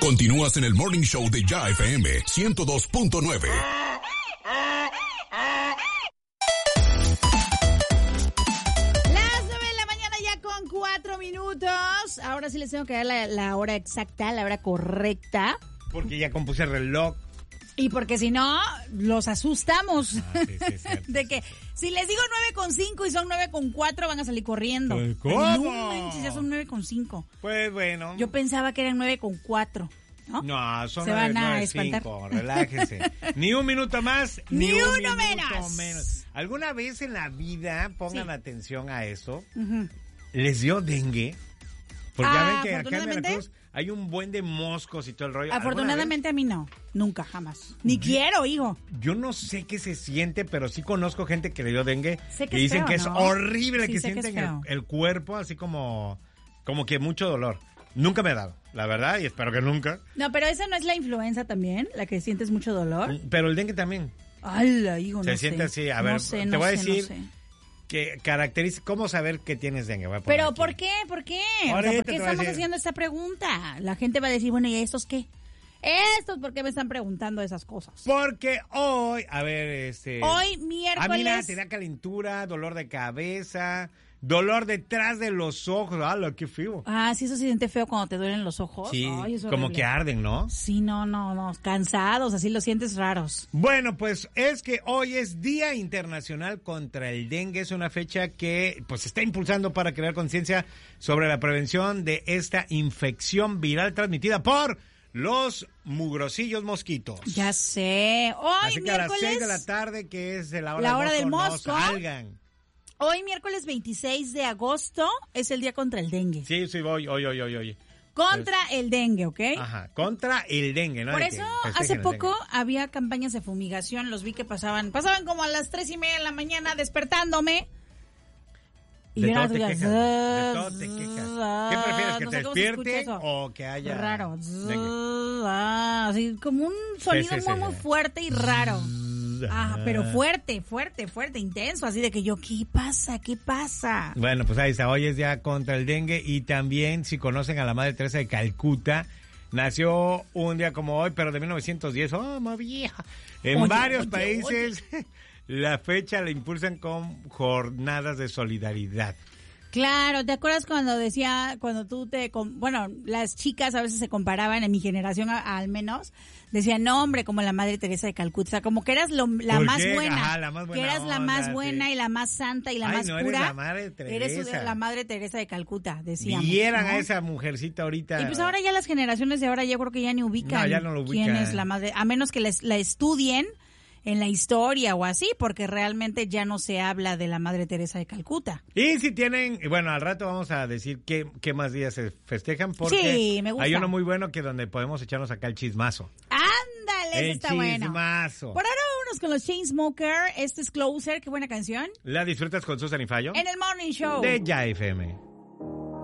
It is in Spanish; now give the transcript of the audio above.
Continúas en el Morning Show de Ya FM 102.9. Las 9 de la mañana ya con 4 minutos. Ahora sí les tengo que dar la hora exacta, la hora correcta. Porque ya compuse el reloj. Y porque si no, los asustamos. Sí, es cierto. De que si les digo 9.5 y son 9.4 van a salir corriendo. Pues, ¿cómo? Ay, no manches, ya son 9.5. Pues bueno. Yo pensaba que eran 9.4. ¿No? No, son Se van a espantar. 9.5, relájense. Ni un minuto más, ni un uno minuto menos. ¿Alguna vez en la vida, pongan Sí. atención a eso, Uh-huh. les dio dengue? Porque ya ven que acá en afortunadamente, Veracruz hay un buen de moscos y todo el rollo. afortunadamente a mí no, nunca, jamás. Ni quiero, hijo. Yo no sé qué se siente, pero sí conozco gente que le dio dengue. Sé que y es dicen feo, que es ¿no? horrible, Sí, que sé que es sienten feo. el cuerpo así como que mucho dolor. Nunca me ha dado, la verdad, y espero que nunca. No, pero esa no es la influenza también, la que sientes mucho dolor. Pero el dengue también. ¡Hala, hijo! Se no siente sé. así. A ver, No sé, te no voy a sé, decir no sé. que caracteriza, ¿cómo saber que tienes dengue? Voy a poner Pero aquí. ¿por qué? ¿Por qué? O sea, Ahorita ¿por te qué voy a estamos decir. haciendo esta pregunta? La gente va a decir, bueno, ¿y estos qué? ¿Estos por qué me están preguntando esas cosas? Porque hoy, a ver, Hoy, miércoles... a mí nada, te da calentura, dolor de cabeza, dolor detrás de los ojos. ¡Hala, qué feo! Ah, sí, eso se siente feo cuando te duelen los ojos. Sí, Ay, es como horrible. que arden, ¿no? Sí, no, cansados, así los sientes raros. Bueno, pues es que hoy es Día Internacional contra el Dengue. Es una fecha que pues se está impulsando para crear conciencia sobre la prevención de esta infección viral transmitida por los mugrosillos mosquitos. Ya sé. Hoy, Así que a las miércoles... 6 de la tarde, que es la hora, La hora del no mosco. salgan. Hoy, miércoles 26 de agosto, es el día contra el dengue. Sí, hoy. Contra el dengue, ¿ok? Ajá, contra el dengue, ¿no? Por De que eso, festejen hace el poco dengue. había campañas de fumigación, los vi que pasaban como a las 3:30 de la mañana despertándome. Y De yo todo era te así, quejas, de todo te quejas. ¿Qué prefieres, que no te sé cómo se escucha despierte eso. o que haya Raro. dengue? Así como un sonido Sí. muy fuerte y raro. Ajá, pero fuerte, intenso, así de que yo, ¿qué pasa? Bueno, pues ahí está, hoy es Día contra el Dengue y también si conocen a la Madre Teresa de Calcuta, nació un día como hoy, pero de 1910, ¡oh, más vieja! En varios países la fecha la impulsan con jornadas de solidaridad. Claro, ¿te acuerdas cuando bueno, las chicas a veces se comparaban, en mi generación al menos, decían, no, hombre, como la Madre Teresa de Calcuta, o sea, como que eras la ¿Por más qué? buena, Ajá, la más buena que eras la onda, más buena sí. y la más santa y la más no, pura. eres la Madre Teresa. Eres la Madre Teresa de Calcuta, decíamos. Vieran ¿no? a esa mujercita ahorita. Y pues ahora ya las generaciones de ahora yo creo que ya ni ubican, No, ya no lo ubican. quién es la Madre, a menos que la estudien en la historia o así, porque realmente ya no se habla de la Madre Teresa de Calcuta. Y si tienen, bueno, al rato vamos a decir qué más días se festejan, porque Sí, me gusta. hay uno muy bueno que donde podemos echarnos acá el chismazo. Ándale, El ese está bueno. chismazo. Por ahora vámonos con los Chainsmokers. Este es Closer, qué buena canción. ¿La disfrutas con Susan y Fallo? En el Morning Show. De Ya FM.